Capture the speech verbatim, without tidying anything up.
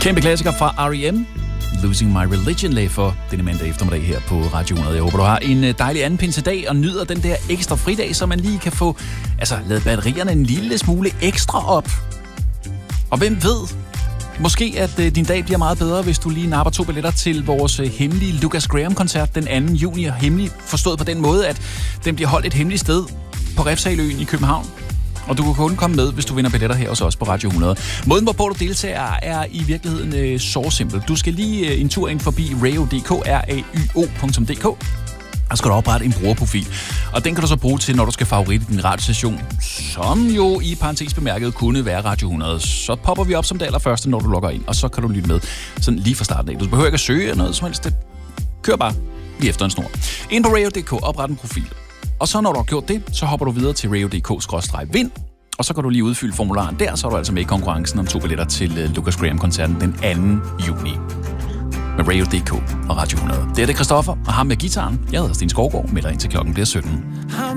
Kæmpe klassiker fra R E M. Losing My Religion lag for denne mandag eftermiddag her på Radio hundrede. Jeg håber, du har en dejlig anden pinsedag og nyder den der ekstra fridag, så man lige kan få altså, lavet batterierne en lille smule ekstra op. Og hvem ved, måske at øh, din dag bliver meget bedre, hvis du lige napper to billetter til vores øh, hemmelige Lucas Graham-koncert den anden juni. Og hemmelig forstået på den måde, at den bliver holdt et hemmeligt sted på Refshaleøen i København. Og du kan kun komme med, hvis du vinder billetter her hos os på Radio hundrede. Måden, hvorpå du deltager, er i virkeligheden øh, så simpel. Du skal lige øh, en tur ind forbi rayo punktum d k, r a y o punktum d k. Og skal du oprette en brugerprofil. Og den kan du så bruge til, når du skal favoritte din radiostation, som jo i parentes bemærket kunne være Radio hundrede. Så popper vi op som det allerførste, når du logger ind, og så kan du lytte med sådan lige fra starten af. Du behøver ikke at søge noget som helst. Kør bare lige efter en snor. Ind på rayo punktum d k, opret en profil. Og så når du har gjort det, så hopper du videre til rayo punktum d k skråstreg vind, og så kan du lige udfylde formularen der, så er du altså med i konkurrencen om to billetter til uh, Lucas Graham-koncerten den anden juni. Med rayo punktum d k og Radio hundrede. Det er det Christoffer, og ham med gitaren. Jeg hedder Sten Skovgaard, melder ind til klokken bliver sytten.